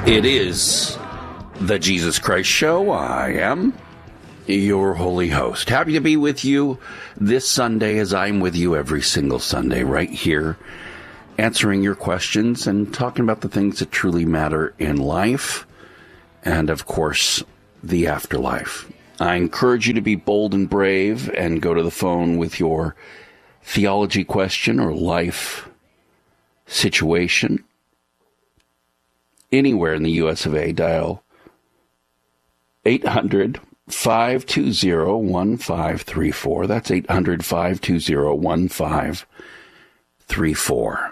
It is the Jesus Christ Show. I am your holy host. Happy to be with you this Sunday, as I'm with you every single Sunday right here, answering your questions and talking about the things that truly matter in life and, of course, the afterlife. I encourage you to be bold and brave and go to the phone with your theology question or life situation. Anywhere in the U.S. of A, dial 800-520-1534. That's 800-520-1534.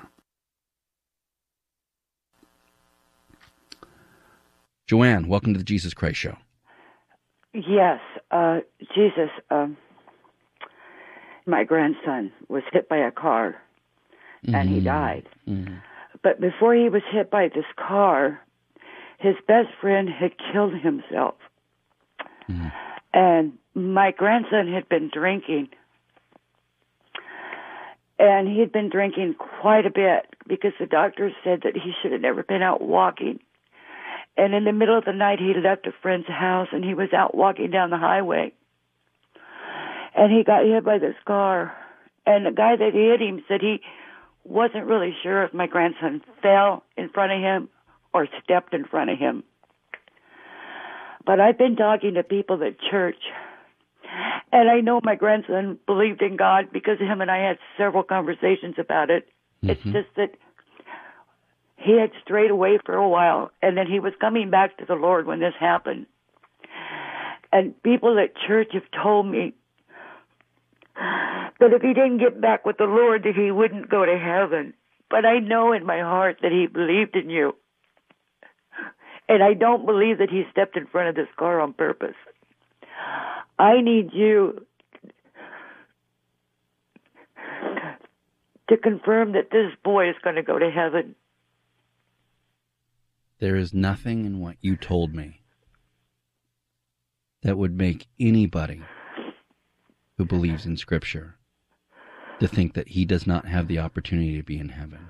Joanne, welcome to the Jesus Christ Show. Yes, Jesus, my grandson was hit by a car, and he died. Mm-hmm. But before he was hit by this car, his best friend had killed himself. Mm. And my grandson had been drinking. And he had been drinking quite a bit because the doctor said that he should have never been out walking. And in the middle of the night, he left a friend's house, and he was out walking down the highway. And he got hit by this car. And the guy that hit him said he wasn't really sure if my grandson fell in front of him or stepped in front of him. But I've been talking to people at church, and I know my grandson believed in God because him and I had several conversations about it. Mm-hmm. It's just that he had strayed away for a while, and then he was coming back to the Lord when this happened. And people at church have told me that if he didn't get back with the Lord, that he wouldn't go to heaven. But I know in my heart that he believed in you. And I don't believe that he stepped in front of this car on purpose. I need you to confirm that this boy is going to go to heaven. There is nothing in what you told me that would make anybody who believes in Scripture to think that he does not have the opportunity to be in heaven.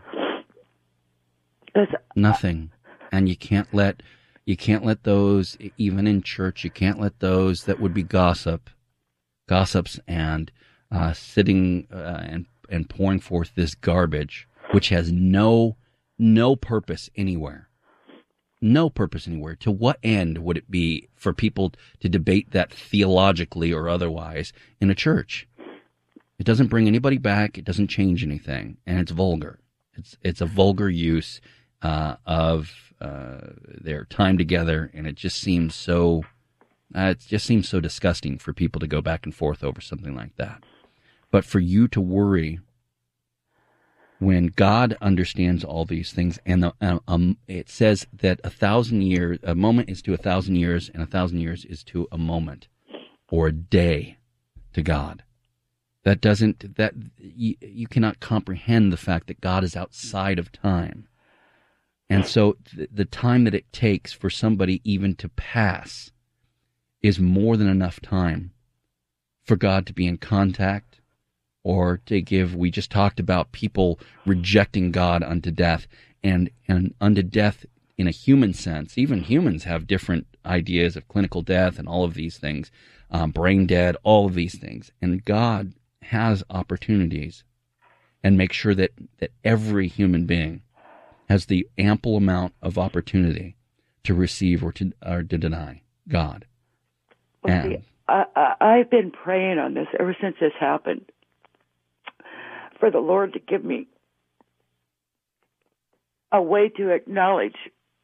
Nothing. And you can't let those, even in church, you can't let those that would be gossips and sitting and pouring forth this garbage, which has no purpose anywhere. No purpose anywhere. To what end would it be for people to debate that theologically or otherwise in a church? It doesn't bring anybody back. It doesn't change anything, and it's vulgar. It's a vulgar use of their time together, and it just seems so disgusting for people to go back and forth over something like that. But for you to worry when God understands all these things, and it says that a moment is to 1,000 years, and 1,000 years is to a moment or a day to God. You cannot comprehend the fact that God is outside of time. And so the time that it takes for somebody even to pass is more than enough time for God to be in contact or to give. We just talked about people rejecting God unto death, and unto death in a human sense. Even humans have different ideas of clinical death and all of these things, brain dead, all of these things. And God has opportunities and makes sure that every human being has the ample amount of opportunity to receive or to deny God. Well, see, I've been praying on this ever since this happened, for the Lord to give me a way to acknowledge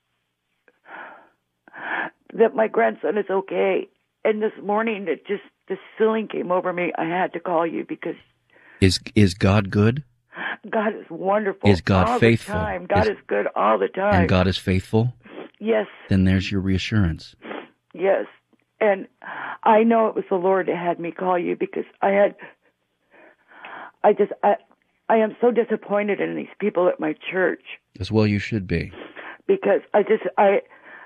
that my grandson is okay. And this morning, this feeling came over me. I had to call you because... Is God good? God is wonderful. Is God all faithful? The time. God is good all the time. And God is faithful? Yes. Then there's your reassurance. Yes. And I know it was the Lord that had me call you because I am so disappointed in these people at my church. As well you should be. Because I've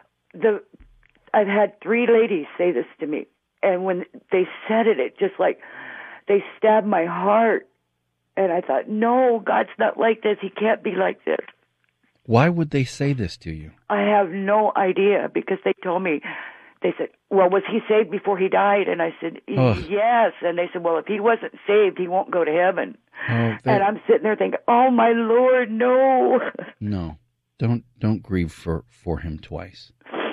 had 3 ladies say this to me, and when they said it, it just like they stabbed my heart. And I thought, no, God's not like this. He can't be like this. Why would they say this to you? I have no idea, because they told me, they said, well, was he saved before he died? And I said, yes. And they said, well, if he wasn't saved, he won't go to heaven. And I'm sitting there thinking, oh, my Lord, no. No, don't grieve for him twice.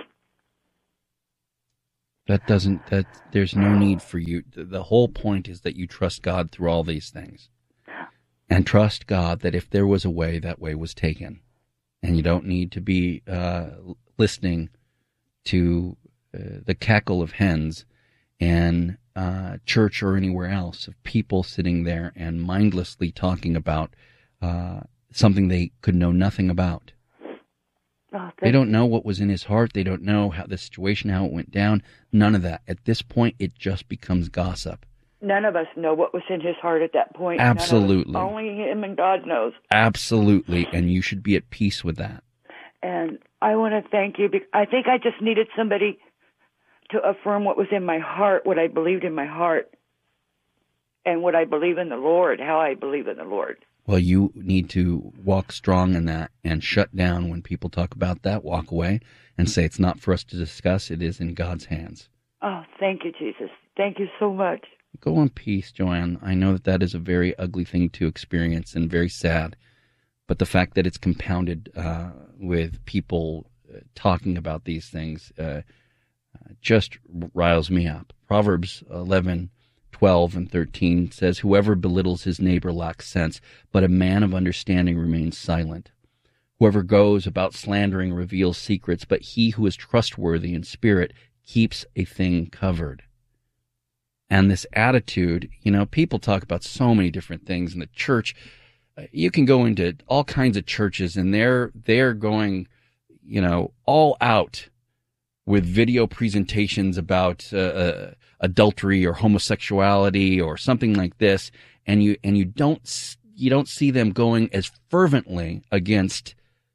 There's no need for you. The whole point is that you trust God through all these things. And trust God that if there was a way, that way was taken. And you don't need to be listening to the cackle of hens and church or anywhere else of people sitting there and mindlessly talking about something they could know nothing about. They don't know what was in his heart. They don't know how the situation, how it went down. None of that. At this point, it just becomes gossip. None of us know what was in his heart at that point. Absolutely. Only him and God knows. Absolutely. And you should be at peace with that. And I want to thank you. I think I just needed somebody to affirm what was in my heart, what I believed in my heart, and what I believe in the Lord, how I believe in the Lord. Well, you need to walk strong in that and shut down when people talk about that. Walk away and say it's not for us to discuss. It is in God's hands. Oh, thank you, Jesus. Thank you so much. Go in peace, Joanne. I know that is a very ugly thing to experience and very sad. But the fact that it's compounded with people talking about these things just riles me up. Proverbs 11:12 and 13 says, whoever belittles his neighbor lacks sense, but a man of understanding remains silent. Whoever goes about slandering reveals secrets, but he who is trustworthy in spirit keeps a thing covered. And this attitude, people talk about so many different things in the church. You can go into all kinds of churches and they're going, all out with video presentations about adultery or homosexuality or something like this, and you don't see them going as fervently against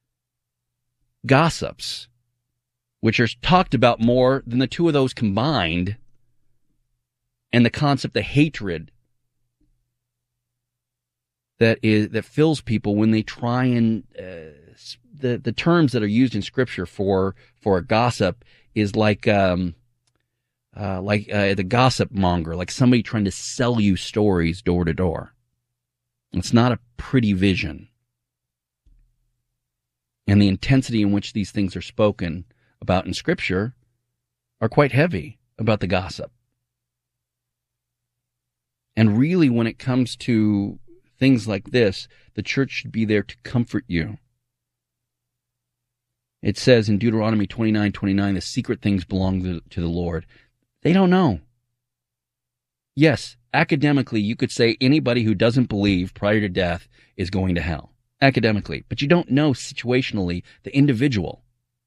gossips, which are talked about more than the two of those combined, and the concept of hatred that fills people when they try and the terms that are used in Scripture for a gossip is like the gossip monger, like somebody trying to sell you stories door to door. It's not a pretty vision. And the intensity in which these things are spoken about in Scripture are quite heavy about the gossip. And really, when it comes to things like this, the church should be there to comfort you. It says in Deuteronomy 29:29, the secret things belong to the Lord. They don't know. Yes, academically, you could say anybody who doesn't believe prior to death is going to hell. Academically. But you don't know situationally the individual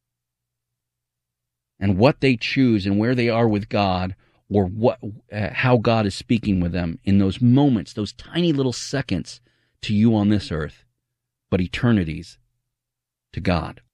and what they choose and where they are with God, or how God is speaking with them in those moments, those tiny little seconds to you on this earth, but eternities to God.